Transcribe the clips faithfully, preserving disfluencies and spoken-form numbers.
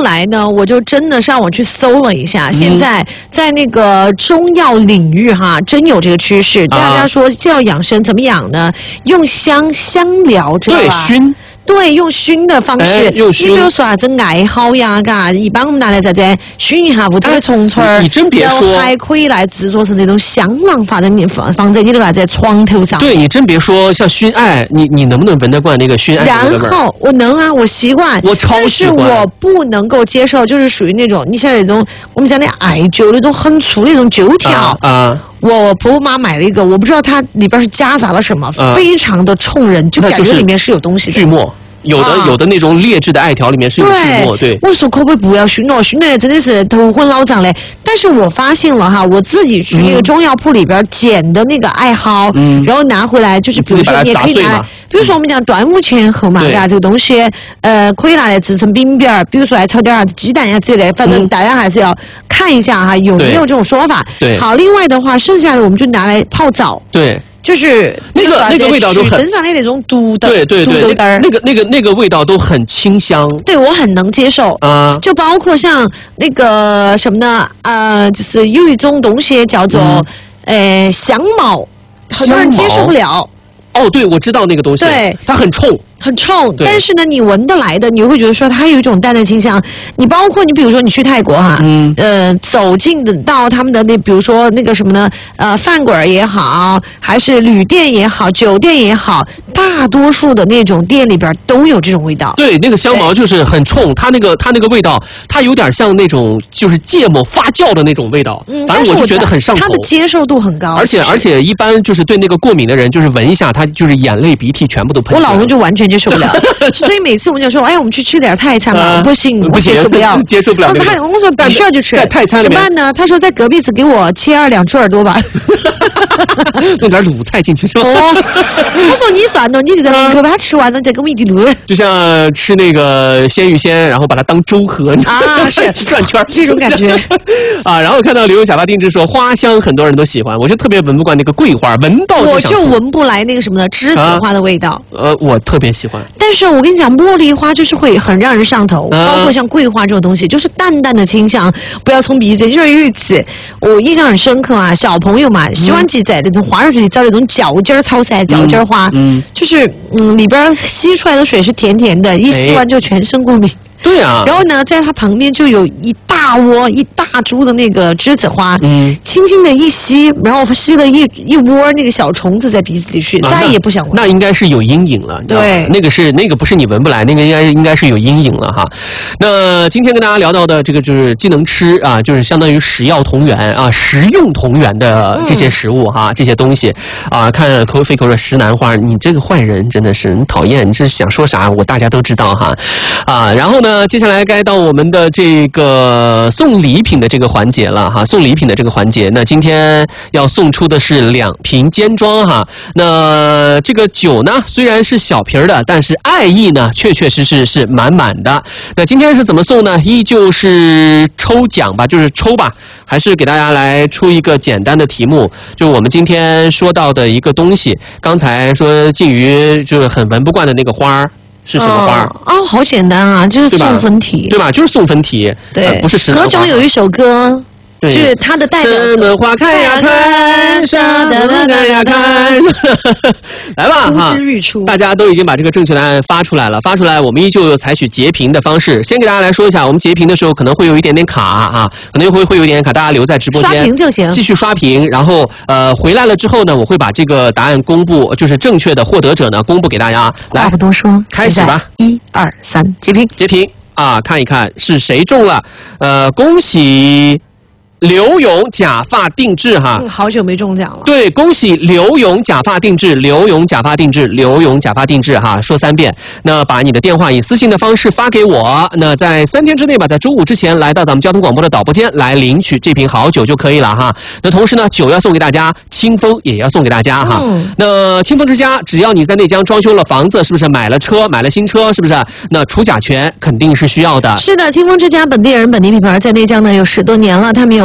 后来呢，我就真的上网去搜了一下，嗯、现在在那个中药领域哈，真有这个趋势。大家说要养生怎么养呢？用香香疗，知道吧？ 对，熏。 对，用熏的方式， 哎、用熏。 你比如说啥子艾蒿呀，嘎，一般我们拿来啥子熏一下屋头的虫虫儿、 哎，你真别说， 然后还可以来制作成那种香囊，放在你放放在你的啥子床头上。 对，你真别说，像熏艾，你你能不能闻得惯那个熏艾的味儿？ 然后我能啊，我习惯， 我超喜欢。 但是我不能够接受，就是属于那种你像那种我们讲的艾灸那种很粗的那种灸条啊。啊我婆婆妈买了一个，我不知道它里边是夹杂了什么，啊、非常的冲人，就感觉里面是有东西的。 锯末。有的、啊、有的那种劣质的艾条里面是有锯末，对。 我说可不可以不要熏了？熏的真的是头昏脑胀嘞。但是我发现了哈，我自己去那个中药铺里边捡的那个艾蒿，嗯、然后拿回来，就是比如说你也可以拿，比如说我们讲端午前后嘛，对吧？这个东西，呃，可以拿来制成饼饼儿，比如说还炒点啥子鸡蛋呀之类的，反正大家还是要看一下哈，有没有这种说法。 对。 好，另外的话，剩下的我们就拿来泡澡。 对。 就是那个那个味道都很身上的那种毒的， 对对对，那个那个那个味道都很清香， 对我很能接受啊。就包括像那个什么呢？呃，就是有一种东西叫做、嗯、呃香茅，很多人接受不了。 哦，对，我知道那个东西， 对， 它很冲。 很冲，但是呢，你闻得来的，你会觉得说它有一种淡淡清香。你包括你比如说你去泰国哈，嗯，呃，走进的到他们的那，比如说那个什么呢，呃，饭馆也好，还是旅店也好，酒店也好，大多数的那种店里边都有这种味道。 对，那个香茅就是很冲，它那个它那个味道，它有点像那种就是芥末发酵的那种味道。嗯，反正我就觉得很上头。 它的接受度很高， 而且而且一般就是对那个过敏的人，就是闻一下，他就是眼泪鼻涕全部都喷出来。 我老公就完全接受不了，所以每次我们就说，哎，我们去吃点泰餐吧，呃、不行， 不行， 接受不了， 接受不了、那个。 他我说必须要去吃， 在泰餐里面怎么办呢？他说在隔壁子给我切二两猪耳朵吧， 弄点卤菜进去是吧？ 哦，我说你算了，你就在门口把它吃完了，再给我们一滴卤。 就像吃那个鲜芋仙，然后把它当粥喝啊，是转圈这种感觉啊。然后看到刘勇假发定制说花香很多人都喜欢，我就特别闻不惯那个桂花，闻到我就闻不来那个什么的栀子花的味道。 啊、呃，我特别喜欢， 但是我跟你讲，茉莉花就是会很让人上头，啊、包括像桂花这种东西，就是淡淡的清香，不要冲鼻子。就是有一次，我印象很深刻啊，小朋友嘛，喜欢去在那种花园里找那种角尖草噻，角尖花，嗯，嗯就是嗯里边吸出来的水是甜甜的，一吸完就全身过敏。 对啊， 然后呢，在它旁边就有一大窝、一大株的那个栀子花，嗯，轻轻的一吸，然后吸了一一窝那个小虫子在鼻子里去，啊、再也不想闻。 那应该是有阴影了， 对， 那个是那个不是你闻不来，那个应该应该是有阴影了哈。那今天跟大家聊到的这个就是既能吃啊，就是相当于食药同源啊，食用同源的这些食物哈，嗯、这些东西啊，看口飞口说石楠花，你这个坏人真的是很讨厌，你这想说啥我大家都知道哈啊，然后呢。接下来该到我们的这个送礼品的这个环节了哈，送礼品的这个环节，那今天要送出的是两瓶尖装哈。那这个酒呢，虽然是小瓶的，但是爱意呢，确确实实是满满的。那今天是怎么送呢？依旧是抽奖吧，就是抽吧，还是给大家来出一个简单的题目，就是我们今天说到的一个东西。刚才说静瑜就是很闻不惯的那个花儿。是什么花？ 哦，哦好简单啊，就是送分题， 对吧？对吧就是送分题， 对， 呃、不是石楠花。 何炅有一首歌。就是它的代表什么花开呀开，什么开呀开，来吧哈！大家都已经把这个正确答案发出来了，发出来我们依旧采取截屏的方式。先给大家来说一下，我们截屏的时候可能会有一点点卡啊，可能会会有一点点卡，大家留在直播间刷屏就行， 继续刷屏。然后呃回来了之后呢，我会把这个答案公布，就是正确的获得者呢公布给大家。来， 话不多说， 开始吧！ 一二三，截屏， 截屏啊！看一看是谁中了，呃，恭喜。刘勇假发定制哈、 嗯，好久没中奖了。 对，恭喜刘勇假发定制，刘勇假发定制，刘勇假发定制哈，说三遍。那把你的电话以私信的方式发给我，那在三天之内吧，在周五之前来到咱们交通广播的导播间来领取这瓶好酒就可以了哈。那同时呢，酒要送给大家，清风也要送给大家哈。嗯、那清风之家，只要你在内江装修了房子，是不是买了车，买了新车，是不是？那除甲醛肯定是需要的。 是的，清风之家本地人本地品牌在内江呢有十多年了，他们有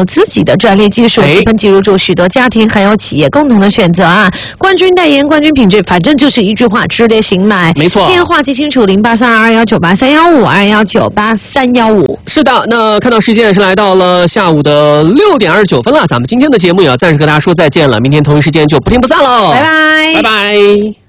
自己的专利技术，基本挤入住许多家庭还有企业共同的选择啊。冠军代言，冠军品质，反正就是一句话，值得新买。 没错， 电话记清楚：零八三二二幺九八三幺五二幺九八三幺五。 是的，那看到时间是来到了下午的六点二十九分了，咱们今天的节目也要暂时和大家说再见了，明天同一时间就不听不散喽， 拜拜， 拜拜。